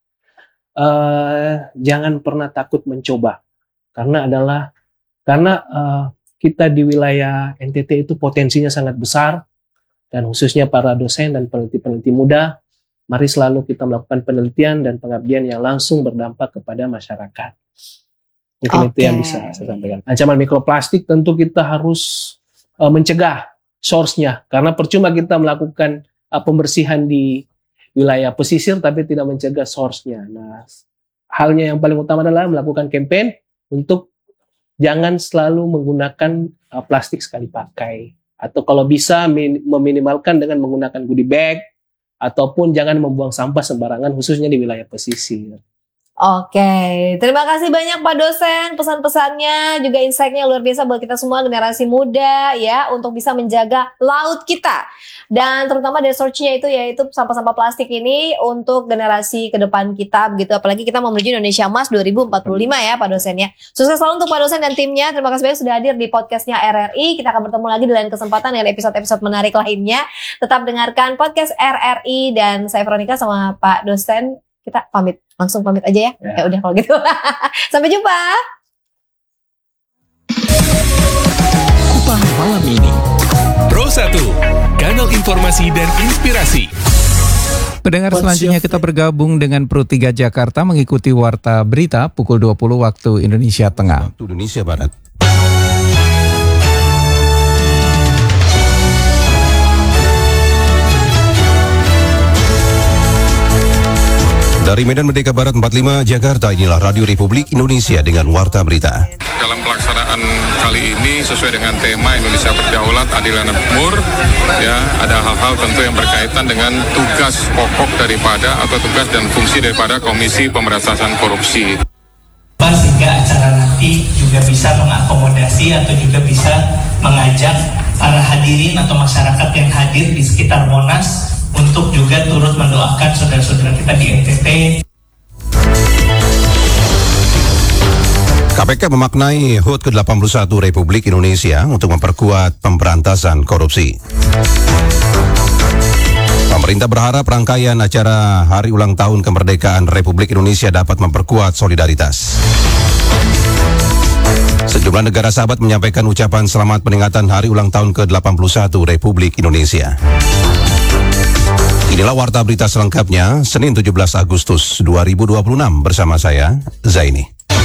Uh, jangan pernah takut mencoba, karena adalah karena uh, kita di wilayah N T T itu potensinya sangat besar, dan khususnya para dosen dan peneliti-peneliti muda, mari selalu kita melakukan penelitian dan pengabdian yang langsung berdampak kepada masyarakat. Mungkin okay. Itu yang bisa saya sampaikan. Ancaman mikroplastik tentu kita harus uh, mencegah source-nya, karena percuma kita melakukan uh, pembersihan di wilayah pesisir tapi tidak mencegah source-nya. Nah, halnya yang paling utama adalah melakukan campaign untuk jangan selalu menggunakan uh, plastik sekali pakai, atau kalau bisa min- meminimalkan dengan menggunakan goodie bag, ataupun jangan membuang sampah sembarangan khususnya di wilayah pesisir. Oke, terima kasih banyak Pak dosen, pesan-pesannya juga insight-nya luar biasa buat kita semua generasi muda ya, untuk bisa menjaga laut kita. Dan terutama dari search-nya itu yaitu sampah-sampah plastik ini untuk generasi ke depan kita begitu, apalagi kita mau menuju Indonesia Emas dua ribu empat puluh lima ya Pak dosen ya. Sukses selalu untuk Pak dosen dan timnya. Terima kasih banyak sudah hadir di podcastnya R R I. Kita akan bertemu lagi di lain kesempatan dengan episode-episode menarik lainnya. Tetap dengarkan podcast R R I dan saya Veronica sama Pak dosen. Kita pamit, langsung pamit aja ya. Ya, ya udah kalau gitu. Sampai jumpa. Kupang malam ini. Pro satu, kanal informasi dan inspirasi. Pendengar selanjutnya kita bergabung dengan Pro tiga Jakarta mengikuti Warta Berita pukul dua puluh waktu Indonesia Tengah. Waktu Indonesia Barat. Dari Medan Merdeka Barat empat puluh lima Jakarta, inilah Radio Republik Indonesia dengan Warta Berita. Dalam pelaksanaan kali ini sesuai dengan tema Indonesia Berdaulat, Adil dan Makmur, ya ada hal-hal tentu yang berkaitan dengan tugas pokok daripada atau tugas dan fungsi daripada Komisi Pemberantasan Korupsi. Sehingga acara nanti juga bisa mengakomodasi atau juga bisa mengajak para hadirin atau masyarakat yang hadir di sekitar Monas untuk juga turut mendoakan saudara-saudara kita di N T T. K P K memaknai H U T ke delapan puluh satu Republik Indonesia untuk memperkuat pemberantasan korupsi. Pemerintah berharap rangkaian acara Hari Ulang Tahun Kemerdekaan Republik Indonesia dapat memperkuat solidaritas. Sejumlah negara sahabat menyampaikan ucapan selamat peringatan Hari Ulang Tahun ke delapan puluh satu Republik Indonesia. Inilah Warta Berita selengkapnya, Senin tujuh belas Agustus dua ribu dua puluh enam bersama saya, Zaini.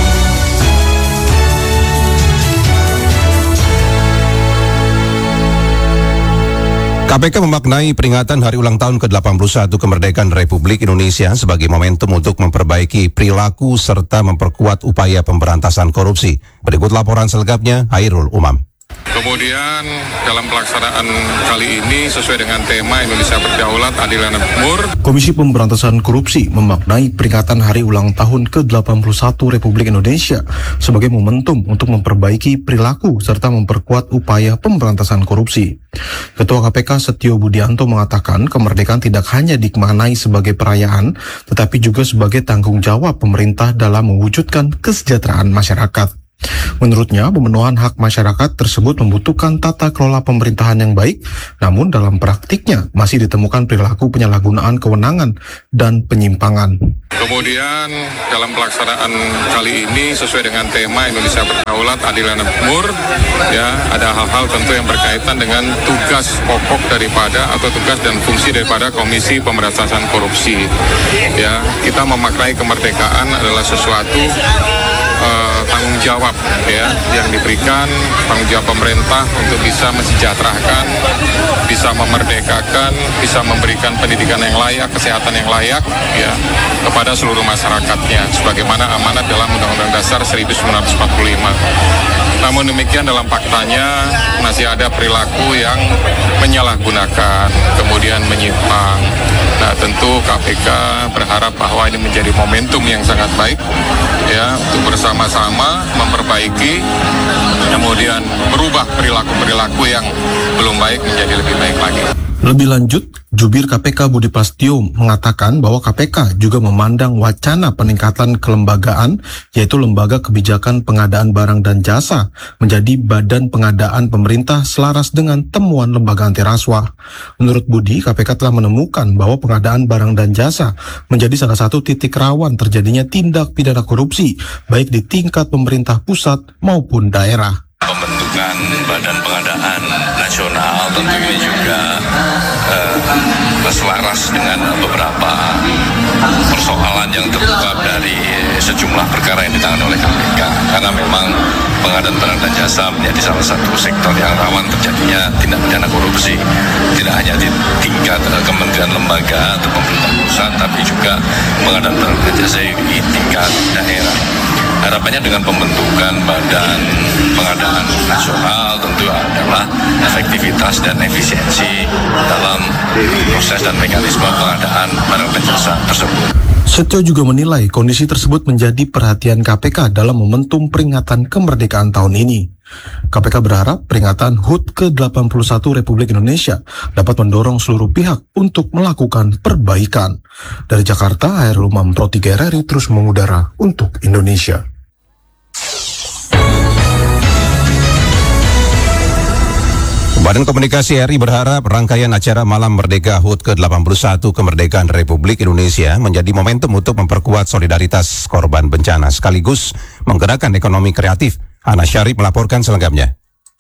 K P K memaknai peringatan Hari Ulang Tahun ke delapan puluh satu Kemerdekaan Republik Indonesia sebagai momentum untuk memperbaiki perilaku serta memperkuat upaya pemberantasan korupsi. Berikut laporan selengkapnya, Hairul Umam. Kemudian dalam pelaksanaan kali ini sesuai dengan tema Indonesia Berdaulat, Adil dan Makmur, Komisi Pemberantasan Korupsi memaknai peringatan Hari Ulang Tahun ke delapan puluh satu Republik Indonesia sebagai momentum untuk memperbaiki perilaku serta memperkuat upaya pemberantasan korupsi. Ketua K P K Setio Budianto mengatakan kemerdekaan tidak hanya dimaknai sebagai perayaan, tetapi juga sebagai tanggung jawab pemerintah dalam mewujudkan kesejahteraan masyarakat. Menurutnya, pemenuhan hak masyarakat tersebut membutuhkan tata kelola pemerintahan yang baik, namun dalam praktiknya masih ditemukan perilaku penyalahgunaan kewenangan dan penyimpangan. Kemudian dalam pelaksanaan kali ini sesuai dengan tema Indonesia Berdaulat, Adil dan Makmur, ya ada hal-hal tentu yang berkaitan dengan tugas pokok daripada atau tugas dan fungsi daripada Komisi Pemberantasan Korupsi. Ya, kita memaknai kemerdekaan adalah sesuatu Uh, tanggung jawab ya yang diberikan, tanggung jawab pemerintah untuk bisa mensejahterakan, bisa memerdekakan, bisa memberikan pendidikan yang layak, kesehatan yang layak ya kepada seluruh masyarakatnya sebagaimana amanat dalam Undang-Undang Dasar seribu sembilan ratus empat puluh lima. Namun demikian dalam faktanya masih ada perilaku yang menyalahgunakan, kemudian menyimpang. Nah tentu K P K berharap bahwa ini menjadi momentum yang sangat baik ya untuk bersama-sama memperbaiki, kemudian merubah perilaku-perilaku yang belum baik menjadi lebih baik lagi. Lebih lanjut, Jubir K P K Budi Prasetyo mengatakan bahwa K P K juga memandang wacana peningkatan kelembagaan, yaitu Lembaga Kebijakan Pengadaan Barang dan Jasa, menjadi badan pengadaan pemerintah selaras dengan temuan lembaga anti rasuah. Menurut Budi, K P K telah menemukan bahwa pengadaan barang dan jasa menjadi salah satu titik rawan terjadinya tindak pidana korupsi, baik di tingkat pemerintah pusat maupun daerah. Pembentukan Badan Pengadaan Nasional tentunya juga eh, selaras dengan beberapa persoalan yang terungkap dari sejumlah perkara yang ditangani oleh K P K, karena memang pengadaan barang dan jasa menjadi salah satu sektor yang rawan terjadinya tindak pidana korupsi, tidak hanya di tingkat eh, kementerian lembaga atau pemerintah pusat, tapi juga pengadaan barang dan jasa di tingkat daerah. Harapannya dengan pembentukan Badan Pengadaan Nasional tentu adalah efektivitas dan efisiensi dalam proses dan mekanisme pengadaan barang dan jasa tersebut. Setio juga menilai kondisi tersebut menjadi perhatian K P K dalam momentum peringatan kemerdekaan tahun ini. K P K berharap peringatan H U T ke delapan puluh satu Republik Indonesia dapat mendorong seluruh pihak untuk melakukan perbaikan. Dari Jakarta, Hairul Umam, Pro tiga R R I terus mengudara untuk Indonesia. Badan Komunikasi R I berharap rangkaian acara Malam Merdeka H U T ke delapan puluh satu Kemerdekaan Republik Indonesia menjadi momentum untuk memperkuat solidaritas korban bencana sekaligus menggerakkan ekonomi kreatif. Ana Syarif melaporkan selengkapnya.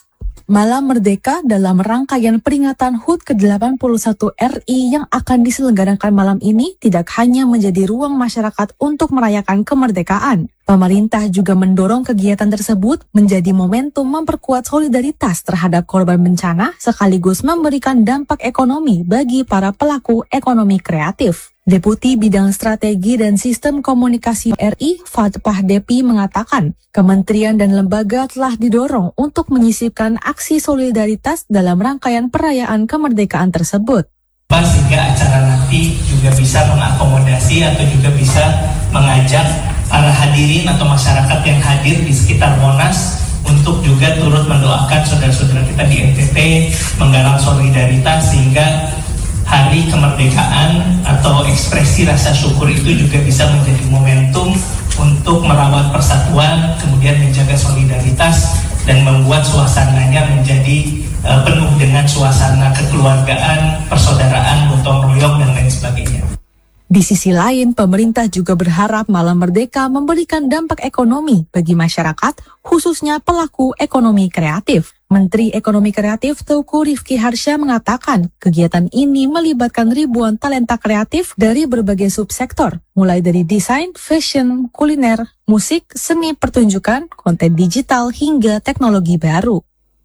Malam Merdeka dalam rangkaian peringatan H U T ke delapan puluh satu R I yang akan diselenggarakan malam ini tidak hanya menjadi ruang masyarakat untuk merayakan kemerdekaan. Pemerintah juga mendorong kegiatan tersebut menjadi momentum memperkuat solidaritas terhadap korban bencana sekaligus memberikan dampak ekonomi bagi para pelaku ekonomi kreatif. Deputi Bidang Strategi dan Sistem Komunikasi R I, Fatpah Depi, mengatakan kementerian dan lembaga telah didorong untuk menyisipkan aksi solidaritas dalam rangkaian perayaan kemerdekaan tersebut. Sehingga acara nanti juga bisa mengakomodasi atau juga bisa mengajak para hadirin atau masyarakat yang hadir di sekitar Monas untuk juga turut mendoakan saudara-saudara kita di N T T, menggalang solidaritas sehingga hari kemerdekaan atau ekspresi rasa syukur itu juga bisa menjadi momentum untuk merawat persatuan, kemudian menjaga solidaritas dan membuat suasananya menjadi uh, penuh dengan suasana kekeluargaan, persaudaraan, gotong royong dan lain sebagainya. Di sisi lain, pemerintah juga berharap Malam Merdeka memberikan dampak ekonomi bagi masyarakat, khususnya pelaku ekonomi kreatif. Menteri Ekonomi Kreatif Teuku Rifki Harsha mengatakan kegiatan ini melibatkan ribuan talenta kreatif dari berbagai subsektor, mulai dari desain, fashion, kuliner, musik, seni pertunjukan, konten digital, hingga teknologi baru.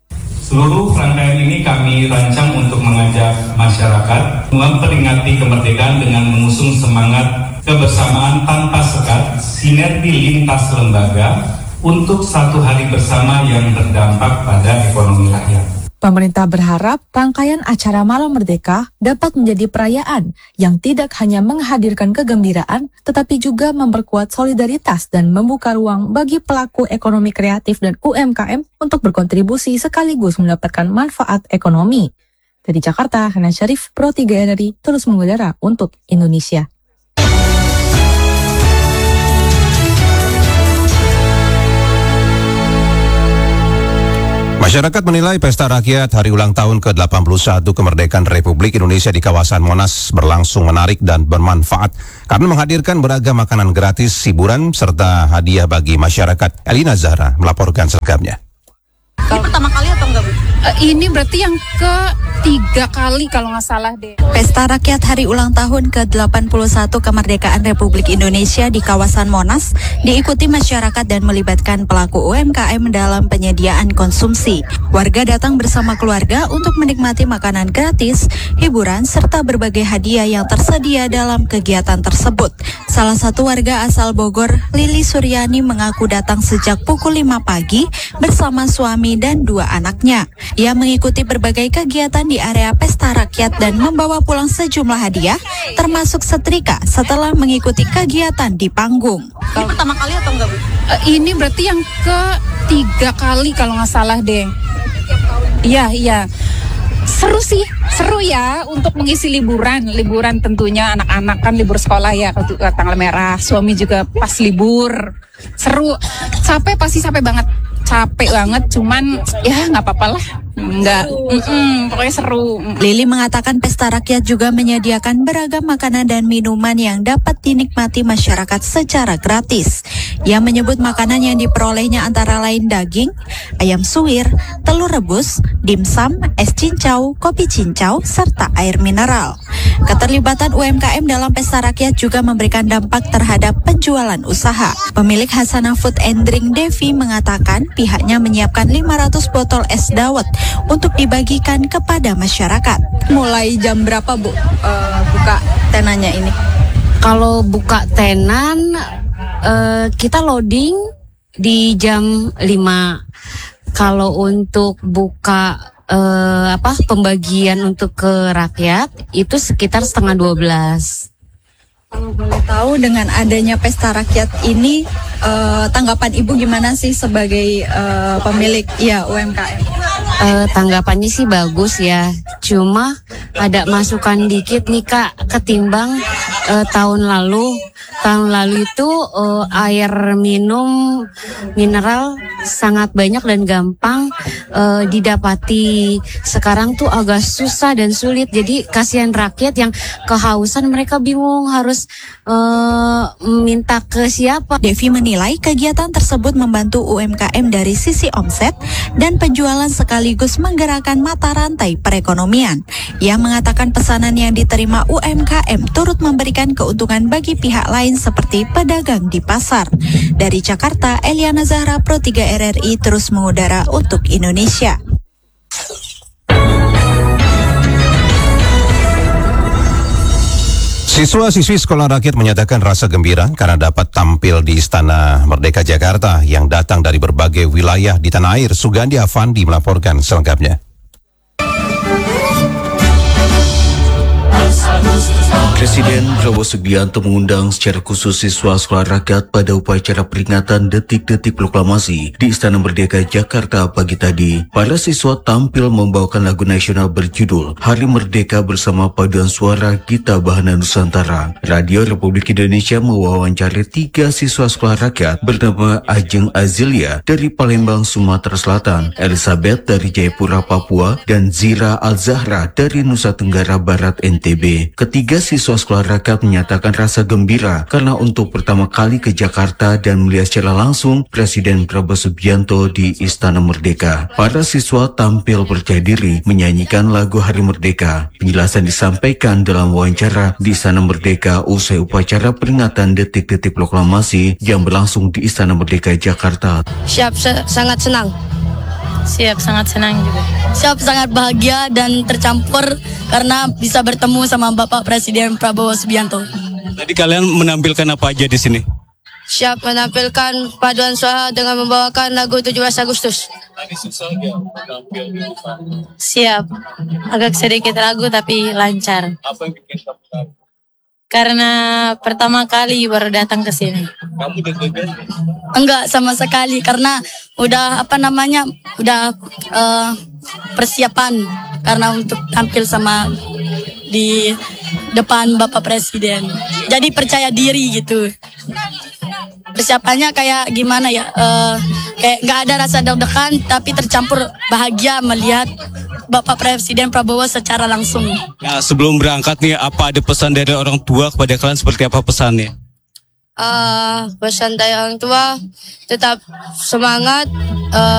Seluruh rangkaian ini kami rancang untuk mengajak masyarakat memperingati kemerdekaan dengan mengusung semangat kebersamaan tanpa sekat, sinergi lintas lembaga, untuk satu hari bersama yang berdampak pada ekonomi rakyat. Pemerintah berharap rangkaian acara Malam Merdeka dapat menjadi perayaan yang tidak hanya menghadirkan kegembiraan, tetapi juga memperkuat solidaritas dan membuka ruang bagi pelaku ekonomi kreatif dan U M K M untuk berkontribusi sekaligus mendapatkan manfaat ekonomi. Dari Jakarta, Hana Syarif, Pro tiga R R I, terus mengudara untuk Indonesia. Masyarakat menilai Pesta Rakyat Hari Ulang Tahun ke delapan puluh satu Kemerdekaan Republik Indonesia di kawasan Monas berlangsung menarik dan bermanfaat karena menghadirkan beragam makanan gratis, hiburan, serta hadiah bagi masyarakat. Elina Zahra melaporkan selengkapnya. Ini pertama kali atau enggak, Bu? Uh, ini berarti yang ketiga kali kalau nggak salah deh. Pesta Rakyat Hari Ulang Tahun ke delapan puluh satu Kemerdekaan Republik Indonesia di kawasan Monas diikuti masyarakat dan melibatkan pelaku U M K M dalam penyediaan konsumsi. Warga datang bersama keluarga untuk menikmati makanan gratis, hiburan, serta berbagai hadiah yang tersedia dalam kegiatan tersebut. Salah satu warga asal Bogor, Lili Suryani, mengaku datang sejak pukul lima pagi bersama suami dan dua anaknya. Ia mengikuti berbagai kegiatan di area Pesta Rakyat dan membawa pulang sejumlah hadiah, termasuk setrika setelah mengikuti kegiatan di panggung. Ini pertama kali atau enggak, Bu? Uh, ini berarti yang ketiga kali kalau nggak salah deh. Iya, iya. Seru sih, Seru ya untuk mengisi liburan. Liburan tentunya anak-anak kan libur sekolah ya ke tanggal merah. Suami juga pas libur. Seru. Capek pasti capek banget. Capek banget, cuman ya nggak apa-apa lah. Nggak, mm-mm, pokoknya seru. Lili mengatakan pesta rakyat juga menyediakan beragam makanan dan minuman yang dapat dinikmati masyarakat secara gratis. Ia menyebut makanan yang diperolehnya antara lain daging, ayam suwir, telur rebus, dimsum, es cincau, kopi cincau, serta air mineral. Keterlibatan U M K M dalam pesta rakyat juga memberikan dampak terhadap penjualan usaha. Pemilik Hasanah Food and Drink Devi mengatakan pihaknya menyiapkan lima ratus botol es dawet untuk dibagikan kepada masyarakat. Mulai jam berapa Bu uh, buka tenannya ini? Kalau buka tenan uh, kita loading di jam lima. Kalau untuk buka uh, apa pembagian untuk ke rakyat itu sekitar setengah dua belas. Kalau boleh tahu dengan adanya pesta rakyat ini uh, tanggapan Ibu gimana sih sebagai uh, pemilik ya U M K M? Uh, tanggapannya sih bagus ya, cuma ada masukan dikit nih Kak, ketimbang uh, tahun lalu. Tahun lalu itu uh, air minum mineral sangat banyak dan gampang uh, didapati. Sekarang tuh agak susah dan sulit, jadi kasihan rakyat yang kehausan, mereka bingung harus uh, minta ke siapa. Devi menilai kegiatan tersebut membantu U M K M dari sisi omset dan penjualan sekaligus menggerakkan mata rantai perekonomian. Ia mengatakan pesanan yang diterima U M K M turut memberikan keuntungan bagi pihak lain seperti pedagang di pasar. Dari Jakarta, Eliana Zahra, Pro tiga R R I terus mengudara untuk Indonesia. Siswa-siswi sekolah rakyat menyatakan rasa gembira karena dapat tampil di Istana Merdeka Jakarta yang datang dari berbagai wilayah di tanah air. Sugandi Avandi melaporkan selengkapnya. Presiden Prabowo Subianto mengundang secara khusus siswa sekolah rakyat pada upacara peringatan detik-detik proklamasi di Istana Merdeka Jakarta pagi tadi. Para siswa tampil membawakan lagu nasional berjudul Hari Merdeka bersama paduan suara Gita Bahana Nusantara. Radio Republik Indonesia mewawancari tiga siswa sekolah rakyat bernama Ajeng Azilia dari Palembang, Sumatera Selatan, Elizabeth dari Jayapura, Papua, dan Zira Al-Zahra dari Nusa Tenggara Barat, N T B. Ketiga siswa sekolah rakyat menyatakan rasa gembira karena untuk pertama kali ke Jakarta dan melihat secara langsung Presiden Prabowo Subianto di Istana Merdeka. Para siswa tampil percaya diri menyanyikan lagu Hari Merdeka. Penjelasan disampaikan dalam wawancara di Istana Merdeka usai upacara peringatan detik-detik proklamasi yang berlangsung di Istana Merdeka Jakarta. Siap, sangat senang. Siap, sangat senang juga. Siap, sangat bahagia dan tercampur karena bisa bertemu sama Bapak Presiden Prabowo Subianto. Tadi kalian menampilkan apa aja di sini? Siap menampilkan paduan suara dengan membawakan lagu tujuh belas Agustus. Siap, agak sedikit ragu tapi lancar. Apa yang bikin kamu? Karena pertama kali baru datang ke sini. Kamu deg-degan? Enggak sama sekali karena udah apa namanya udah uh, persiapan karena untuk tampil sama di depan Bapak Presiden. Jadi percaya diri gitu. Persiapannya kayak gimana ya? Uh, kayak nggak ada rasa deg-degan tapi tercampur bahagia melihat Bapak Presiden Prabowo secara langsung. Nah, sebelum berangkat nih, apa ada pesan dari orang tua kepada kalian, seperti apa pesannya? Uh, pesan dari orang tua tetap semangat. Uh,